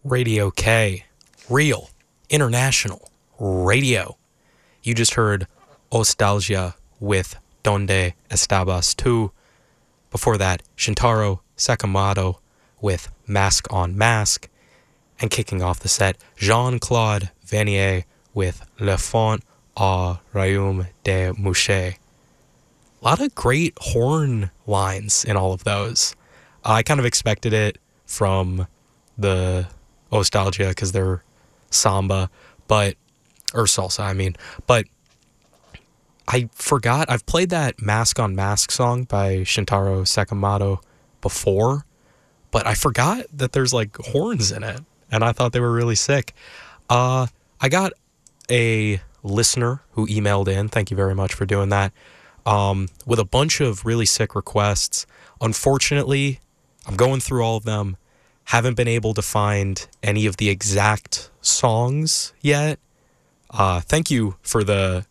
Radio K, real, international, radio. You just heard Ostalgia with Donde Estabas 2. Before that, Shintaro Sakamoto with Mask on Mask. And kicking off the set, Jean-Claude Vanier with Le Font au Royaume des Mouches. A lot of great horn lines in all of those. I kind of expected it from the Ostalgia because they're samba, or salsa, I mean. But I forgot, I've played that Mask on Mask song by Shintaro Sakamoto before, but I forgot that there's like horns in it, and I thought they were really sick. I got a listener who emailed in, thank you very much for doing that, with a bunch of really sick requests. Unfortunately, I'm going through all of them, haven't been able to find any of the exact songs yet. Thank you for the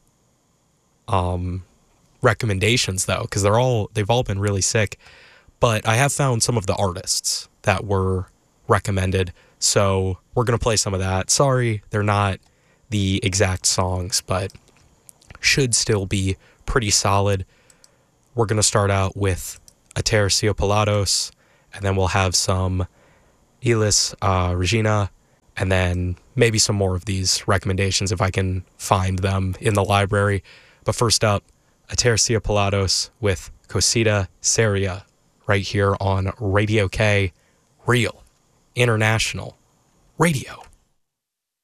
recommendations though, because they've all been really sick. But I have found some of the artists that were recommended, so we're gonna play some of that. Sorry, they're not the exact songs, but should still be pretty solid. We're gonna start out with Aterciopelados, and then we'll have some Elis Regina, and then maybe some more of these recommendations if I can find them in the library. But first up, Aterciopelados with Cosita Seria, right here on Radio K, real, international radio.